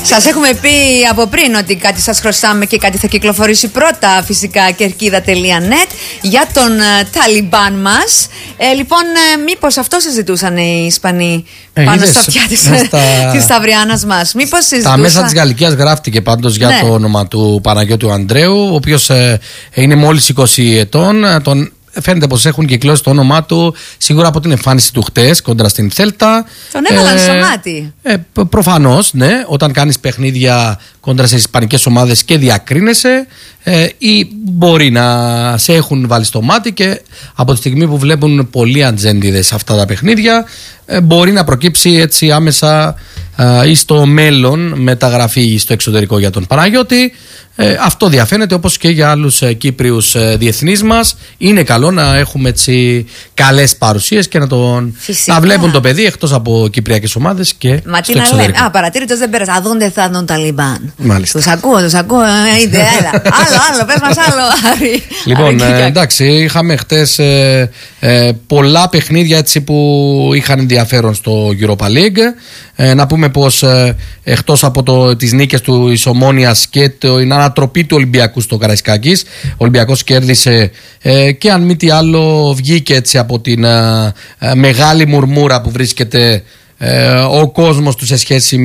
Σας έχουμε πει από πριν ότι κάτι σας χρωστάμε και κάτι θα κυκλοφορήσει πρώτα, φυσικά, κερκίδα.net, για τον Ταλιμπάν μας. Λοιπόν, μήπως αυτό συζητούσαν οι Ισπανοί πάνω στα αυτιά της Σταυριάνας μας? Μήπως συζητούσαν? Τα μέσα της Γαλλικίας γράφτηκε πάντως για το όνομα του Παναγιώτου Ανδρέου, ο οποίος είναι μόλις 20 ετών. Φαίνεται πως έχουν κυκλώσει το όνομά του σίγουρα από την εμφάνιση του χτες κόντρα στην Θέλτα. Τον έβαλαν στο μάτι. Προφανώς, ναι. Όταν κάνεις παιχνίδια κόντρα σε ισπανικές ομάδες και διακρίνεσαι, ή μπορεί να σε έχουν βάλει στο μάτι, και από τη στιγμή που βλέπουν πολλοί ατζέντιδες αυτά τα παιχνίδια, μπορεί να προκύψει έτσι άμεσα ή στο μέλλον μεταγραφή στο εξωτερικό για τον Παναγιώτη. Αυτό διαφαίνεται, όπως και για άλλους Κύπριους διεθνείς μας. Είναι καλό να έχουμε έτσι καλές παρουσίες και να βλέπουν το παιδί εκτός από κυπριακές ομάδες και στο εξωτερικό. Παρατήρητος δεν πέρασε. Αδούνται θα τον Ταλιμπάν. Μάλιστα. Τους ακούω. Έλα. Άλλο, πες μας άλλο, Άρη. Λοιπόν, εντάξει, είχαμε χτες πολλά παιχνίδια έτσι που είχαν ενδιαφέρον στο Europa League. Να πούμε πως εκτός από τις νίκες του Ομόνοιας και την ανατροπή του Ολυμπιακού στο Καραϊσκάκης, ο Ολυμπιακός κέρδισε και αν μη τι άλλο βγήκε έτσι από την μεγάλη μουρμούρα που βρίσκεται ο κόσμος του σε σχέση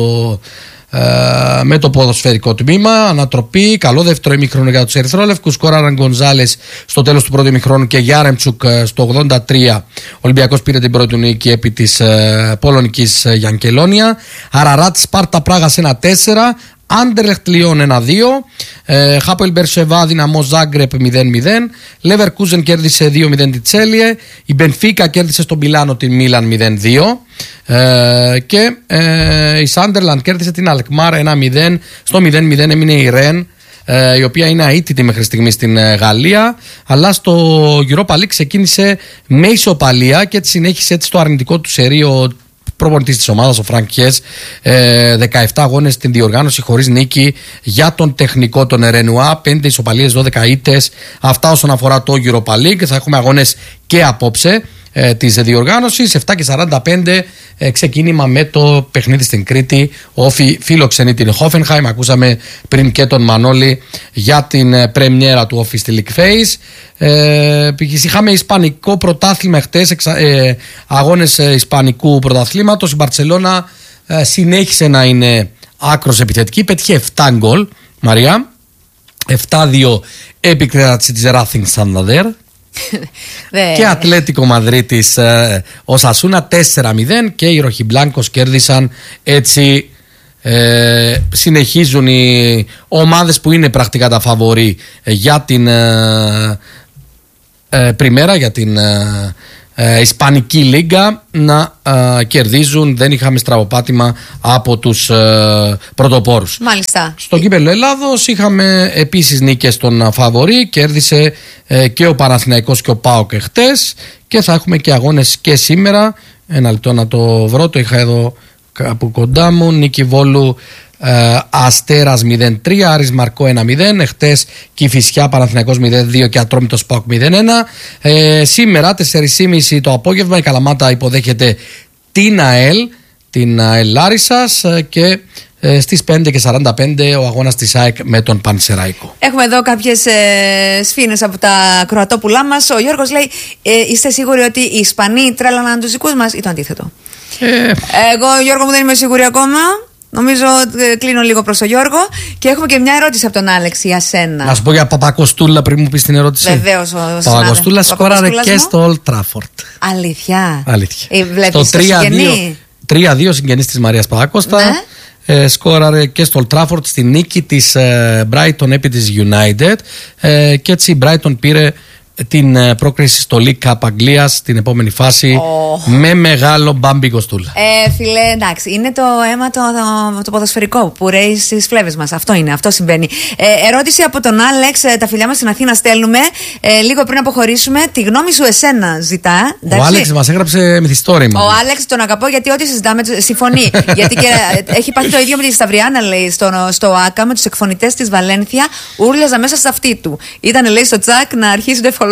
με το ποδοσφαιρικό τμήμα. Ανατροπή, καλό δεύτερο ημίχρονο για τους Ερυθρόλευκους. Σκόραραν Γκονζάλες στο τέλος του πρώτου ημίχρονου και Γιάρεμτσουκ στο 83. Ο Ολυμπιακός πήρε την πρώτη νίκη επί της πολωνικής Γιανκελόνια. Αραράτ Σπάρτα Πράγας 1-4. Άντερλεχτ Λιόν 1-2. Χάπελ Μπερσεβά Δυναμό Ζάγκρεπ 0-0. Λεβερκούζεν κέρδισε 2-0 τη Τσέλιε. Η Μπενφίκα κέρδισε στο Μιλάνο την Μίλαν 0-2. Και η Σάντερλαντ κέρδισε την Αλκμάρ 1-0. Στο 0-0 έμεινε η Ρεν, η οποία είναι αίτητη μέχρι στιγμή στην Γαλλία, αλλά στο Europa League ξεκίνησε με ισοπαλία και συνέχισε έτσι το αρνητικό του σερί προπονητής της ομάδας, ο Φρανκ Χιές. 17 αγώνες στην διοργάνωση χωρίς νίκη για τον τεχνικό τον Ρενουά, 5 ισοπαλίες, 12 ήττες. Αυτά όσον αφορά το Europa League. Θα έχουμε αγώνες και απόψε της διοργάνωσης. 7:45 ξεκίνημα με το παιχνίδι στην Κρήτη. Ο Όφι φιλοξενεί την Hoffenheim. Ακούσαμε πριν και τον Μανώλη για την πρεμιέρα του Όφι στη League Phase. Είχαμε ισπανικό πρωτάθλημα χτες, αγώνες ισπανικού πρωταθλήματος. Η Μπαρτσελώνα συνέχισε να είναι άκρος επιθετική, πέτυχε 7 γκολ, Μαρία. 7-2 επικράτηση της Racing Santander. Και Ατλέτικο Μαδρίτης Οσασούνα 4-0 και οι Ροχιμπλάνκος κέρδισαν. Έτσι συνεχίζουν οι ομάδες που είναι πρακτικά τα φαβορί για την πριμέρα, για την Ισπανική Λίγκα να κερδίζουν. Δεν είχαμε στραβοπάτημα από τους πρωτοπόρους. Μάλιστα. Στο κύπελλο Ελλάδος είχαμε επίσης νίκες στον φαβορί. Κέρδισε και ο Παναθηναϊκός και ο ΠΑΟΚ χτες. Και θα έχουμε και αγώνες και σήμερα. Ένα λεπτό να το βρω, το είχα εδώ κάπου κοντά μου. Νίκη Βόλου Αστέρας 0-3, Άρης Μαρκό 1-0. Εχτες Κηφισιά Παναθηναϊκός 0-2 και Ατρόμητος ΠΑΟΚ 0-1. Σήμερα 4:30 το απόγευμα η Καλαμάτα υποδέχεται την ΑΕΛ Λάρισσας και στις 5:45 ο αγώνας της ΑΕΚ με τον Πανσεραϊκό. Έχουμε εδώ κάποιες σφήνες από τα Κροατόπουλά μας. Ο Γιώργος λέει: είστε σίγουροι ότι οι Ισπανοί τρέλαναν τους δικούς μας ή το αντίθετο? Εγώ, Γιώργο μου, δεν είμαι σίγουρη ακόμα. Νομίζω κλείνω λίγο προς τον Γιώργο. Και έχουμε και μια ερώτηση από τον Άλεξ για σένα. Να σου πω για Παπακοστούλα πριν μου πεις την ερώτηση. Βεβαίως. Παπακοστούλα σκόραρε και στο Old Trafford. Αλήθεια. Στο 3-2 συγγενής της Μαρίας Παπακώστα. Ναι. Σκόραρε και στο Old Trafford στη νίκη της Brighton επί της United. Και έτσι η Brighton πήρε την πρόκριση στο League Cup Αγγλίας την επόμενη φάση με μεγάλο Μπάμπι Κοστούλα. Φίλε, εντάξει, είναι το αίμα το ποδοσφαιρικό που ρέει στις φλέβες μας. Αυτό είναι, αυτό συμβαίνει. Ερώτηση από τον Άλεξ, τα φιλιά μας στην Αθήνα στέλνουμε. Λίγο πριν αποχωρήσουμε, τη γνώμη σου εσένα ζητά. Ο Άλεξ μας έγραψε μυθιστόρημα. Ο Άλεξ τον αγαπώ γιατί ό,τι συζητάμε συμφωνεί. Γιατί και έχει πάθει το ίδιο με τη Σταυριάνα, λέει, στο ΆΚΑ με τους εκφωνητές της Βαλένθια. Ούρλιαζα μέσα σε αυτή του. Ήταν, λέει, στο τσακ να αρχίσει το ευχολόγιο.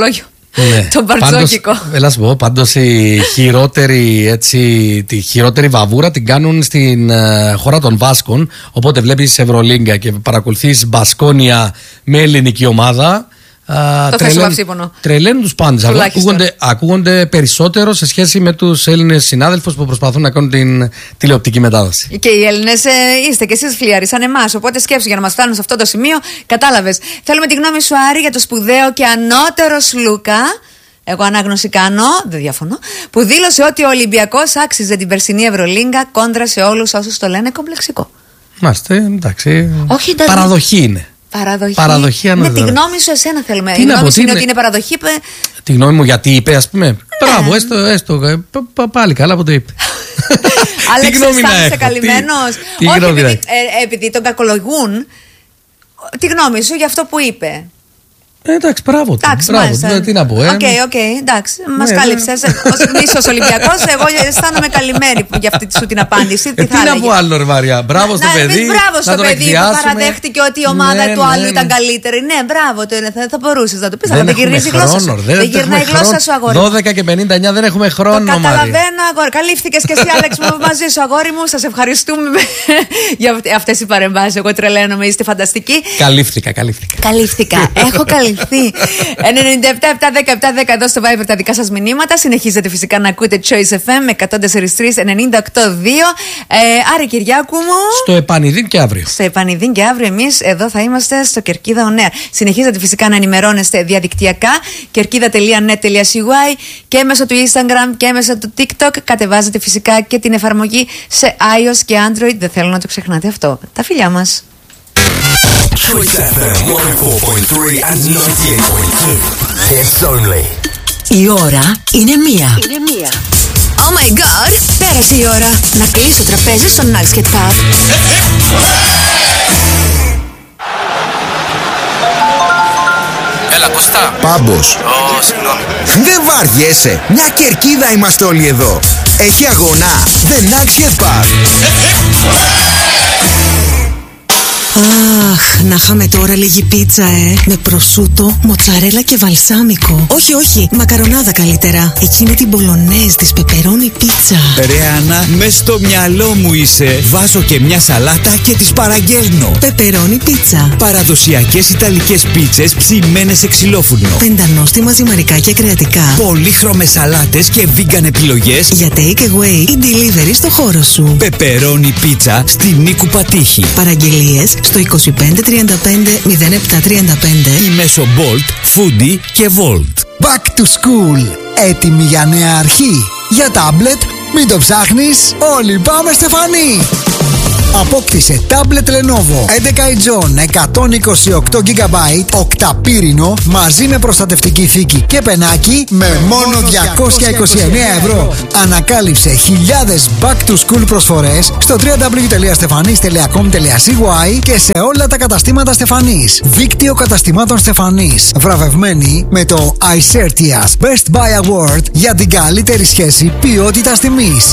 Το μπαρτζόκικο. Έλα σου πω, πάντως τη χειρότερη βαβούρα την κάνουν στην χώρα των Βάσκων. Οπότε βλέπεις Ευρωλίγκα και παρακολουθείς Μπασκόνια με ελληνική ομάδα. Τρελαίνουν τους πάντες. Ακούγονται περισσότερο σε σχέση με τους Έλληνες συνάδελφους που προσπαθούν να κάνουν την τηλεοπτική μετάδοση. Και οι Έλληνες είστε και εσείς φλιάροι σαν εμάς. Οπότε σκέψου για να μας φτάνουν σε αυτό το σημείο. Κατάλαβες. Θέλουμε τη γνώμη σου, Άρη, για το σπουδαίο και ανώτερο Σλούκα. Εγώ ανάγνωση κάνω, δεν διαφωνώ. Που δήλωσε ότι ο Ολυμπιακός άξιζε την περσινή Ευρωλίγκα κόντρα σε όλους όσους το λένε κομπλεξικό. Μάλιστα, εντάξει. Παραδοχή είναι. Παραδοχή με τη γνώμη σου, εσένα θέλουμε. Η γνώμη σου είναι ότι είναι παραδοχή. Τη γνώμη μου γιατί είπε, ας πούμε. Μπράβο, έστω. Πάλι καλά που το είπε. Άλεξ, αισθάνεσαι καλυμμένος. Όχι, επειδή τον κακολογούν. Τη γνώμη σου για αυτό που είπε. Εντάξει, μπράβο. Τι να πω. Οκ, εντάξει. Μας κάλυψες. Ως γνήσιος Ολυμπιακός, εγώ αισθάνομαι καλυμμένη για αυτή σου την απάντηση. Τι να πω άλλο, ρε Μαρία. Μπράβο στο παιδί. Μπράβο στο παιδί που παραδέχτηκε ότι η ομάδα του άλλου ήταν καλύτερη. Ναι, μπράβο. Θα μπορούσες να το πεις, αλλά δεν γυρίζει η γλώσσα σου. Δεν γυρνάει η γλώσσα σου, αγόρι. 12 και 59 δεν έχουμε χρόνο. Καταλαβαίνω, αγόρι. Καλύφθηκες και εσύ, Άλεξ, μαζί σου, αγόρι μου. Σας ευχαριστούμε για αυτές οι παρεμβάσεις. Εγώ τρελαίνομαι, είστε φανταστικοί. Καλύφθηκα. Έχω καλυφθεί. 97-7-10-7-10 εδώ στο Viber τα δικά σας μηνύματα. Συνεχίζετε φυσικά να ακούτε Choice FM 104.3-98.2. Άρη Κυριάκου μου. Στο επανειδήν και αύριο. Εμείς εδώ θα είμαστε στο Κερκίδα On Air. Συνεχίζετε φυσικά να ενημερώνεστε διαδικτυακά. Κερκίδα.net.cy και μέσω του Instagram και μέσω του TikTok. Κατεβάζετε φυσικά και την εφαρμογή σε iOS και Android. Δεν θέλω να το ξεχνάτε αυτό. Τα φιλιά μας. Choice FM 104.3 and 98.2. Hits only. Η ώρα είναι μία. Oh my god! Πέρασε η ώρα να κλείσει το τραπέζι στο Nuggets και Pub. Έλα, Κωστά. Πάμπος. Συγγνώμη. Δεν βαριέσαι. Μια κερκίδα είμαστε όλοι εδώ. Έχει αγώνα. The Nuggets και Pub. Αχ, να είχαμε τώρα λίγη πίτσα, με προσούτο, μοτσαρέλα και βαλσάμικο. Όχι, μακαρονάδα καλύτερα. Εκείνη την μπολονέζ της πεπερώνι πίτσα. Ρε Άννα, μες στο μυαλό μου είσαι. Βάζω και μια σαλάτα και τις παραγγέλνω. Πεπερώνι πίτσα. Παραδοσιακές ιταλικές πίτσες ψημένες σε ξυλόφουρνο. Πεντανόστιμα ζυμαρικά και κρεατικά. Πολύχρωμες σαλάτες και vegan επιλογές. Για take away ή delivery στο χώρο σου. Πεπερώνι πίτσα στη Νίκου Πατήχη. Παραγγελίες στο 2535 0735 ή μέσω Bolt, Foodie και Volt. Back to school. Έτοιμη για νέα αρχή. Για τάμπλετ, μην το ψάχνεις, όλοι πάμε Στεφανή. Απόκτησε τάμπλετ Lenovo 11 inch 128 GB οκταπύρινο μαζί με προστατευτική θήκη και πενάκι με μόνο 229 ευρώ. Ανακάλυψε χιλιάδες back to school προσφορές στο www.stefanis.com.cy και σε όλα τα καταστήματα Στεφανής. Δίκτυο καταστημάτων Στεφανής. Βραβευμένη με το iCertias Best Buy Award για την καλύτερη σχέση ποιότητας τιμής.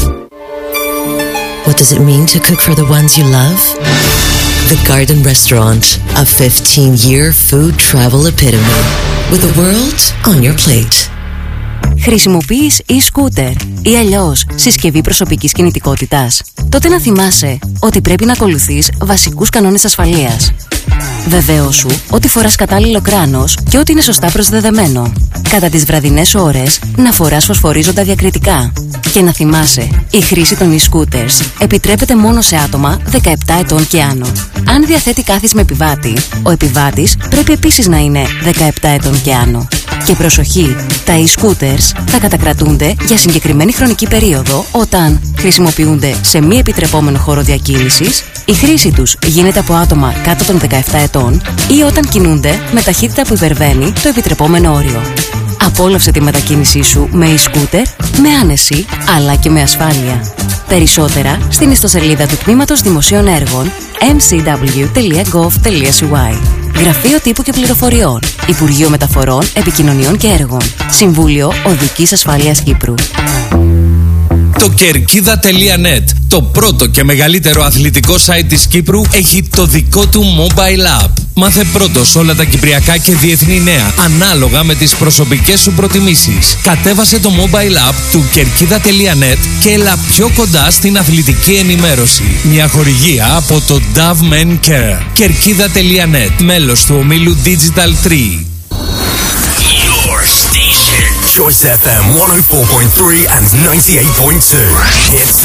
What does it mean to cook for the ones you love? The Garden Restaurant, a 15-year food travel epitome, with the world on your plate. Χρησιμοποιείς e-scooter ή αλλιώς συσκευή προσωπικής κινητικότητας? Τότε να θυμάσαι ότι πρέπει να ακολουθείς βασικούς κανόνες ασφαλείας. Βεβαίωσου ότι φοράς κατάλληλο κράνος και ότι είναι σωστά προσδεδεμένο. Κατά τις βραδινές ώρες να φοράς φωσφορίζοντα διακριτικά. Και να θυμάσαι, η χρήση των e-scooters επιτρέπεται μόνο σε άτομα 17 ετών και άνω. Αν διαθέτει κάθισμα επιβάτη, ο επιβάτης πρέπει επίσης να είναι 17 ετών και άνω. Και προσοχή, τα e-scooters θα κατακρατούνται για συγκεκριμένη χρονική περίοδο όταν χρησιμοποιούνται σε μη επιτρεπόμενο χώρο διακίνησης, η χρήση τους γίνεται από άτομα κάτω των 17 ετών ή όταν κινούνται με ταχύτητα που υπερβαίνει το επιτρεπόμενο όριο. Απόλαυσε τη μετακίνησή σου με e-scooter, με άνεση αλλά και με ασφάλεια. Περισσότερα στην ιστοσελίδα του Τμήματος Δημοσίων Έργων mcw.gov.cy. Γραφείο Τύπου και Πληροφοριών, Υπουργείο Μεταφορών, Επικοινωνιών και Έργων, Συμβούλιο Οδικής Ασφάλειας Κύπρου. Το Κερκίδα.net, το πρώτο και μεγαλύτερο αθλητικό site της Κύπρου, έχει το δικό του mobile app. Μάθε πρώτος όλα τα κυπριακά και διεθνή νέα, ανάλογα με τις προσωπικές σου προτιμήσεις. Κατέβασε το mobile app του Κερκίδα.net και έλα πιο κοντά στην αθλητική ενημέρωση. Μια χορηγία από το Dove Men Care. Κερκίδα.net, μέλος του ομίλου Digital 3. Your station. Choice FM 104.3 and 98.2. It's